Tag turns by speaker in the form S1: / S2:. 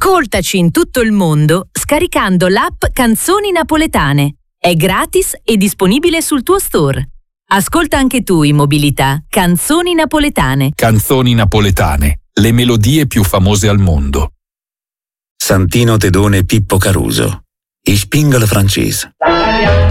S1: Ascoltaci in tutto il mondo scaricando l'app Canzoni Napoletane. È gratis e disponibile sul tuo store. Ascolta anche tu in mobilità Canzoni Napoletane.
S2: Canzoni Napoletane, le melodie più famose al mondo.
S3: Santino Tedone Pippo Caruso. Ich bin francese.